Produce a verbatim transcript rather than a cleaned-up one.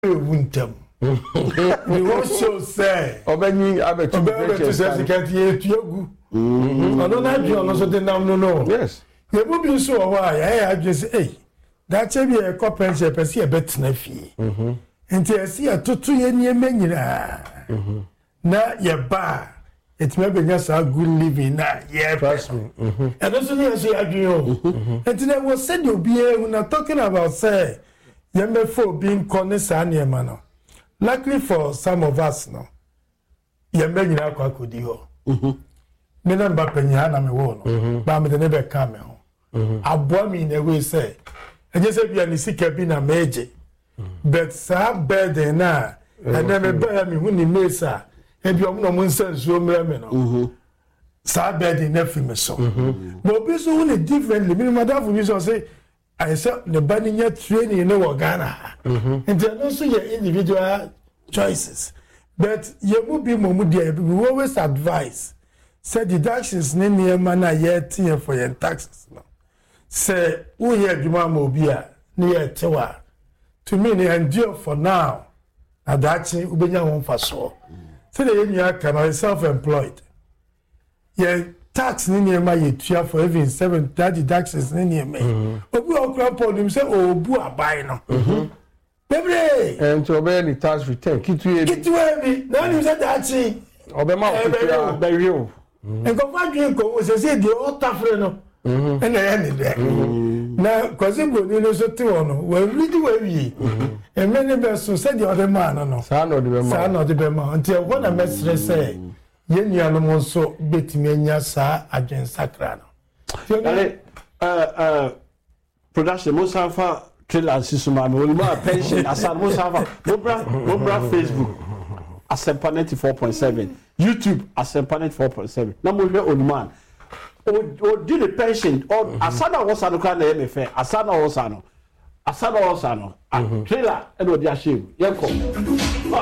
wuntam. We want to say Obeni abetu to say security etuagu. Ono na dwe ono so de nam no no. Yes. We bu bi so wa ya ya dwe say eh that che bi e kopense pese e betena fie. Mhm. Enti esi atoto ye niema nyina. Mhm. Na ye ba it may be just a good living na yeah trust me. Mhm. And also you say adwe o. Enti na we said you be we not talking about say ye me for being honest and niema no. Luckily for some of us no. Ye me nyina kwa kodi ho. Mhm. Me na mba penya na me wo no. Ba me de ne be ka me ho. Mhm. Abo mi na we say. E je say bia ni sika bi na meje. But sa burden na and then me buy me hu ni mesa. E bi omo no mo nsansuo mra me no. Mhm. Sa burden na fi me so. Mhm. But be so hu differently. Me madam for me so say I said the bani nya training no wo Ghana. Mhm. And then also your individual choices. But you will be mo mu there we always advise say deductions ne niema na yet for your taxes no. Say who here adwuma ma obi a ne ye tewa. To me ne endure for now. Adachi ubenya won fa so. Say the nya can self employed. Ye tax ne niema ye tua for even seven that deductions ne niema. Obi okra pon him say obu abai no. Mhm. Bebre and to obey the tax return kitu e kitu e bi na ni say dachi obema o be real. En ko fa dwen ko se se di o tafre no. Mhm. En na ni de. Na kwase boni no so ti wono we read we wi. En me ne be so se di other man no. Sa no de be ma. Sa no de be ma. Until when I mesre say ye nua no mo so betimi anya sa adwen sakra no. Ale uh uh production mo sanfa trailer sisuma me wolu ma pension asan mo sanfa mo bra mo bra Facebook Asempa ninety-four point seven YouTube Asempa ninety-four point seven na mo hwe onuman o o di the pension or asana wo sano ka na ye me fe asana wo sano asana wo sano trailer e no di ahye yenko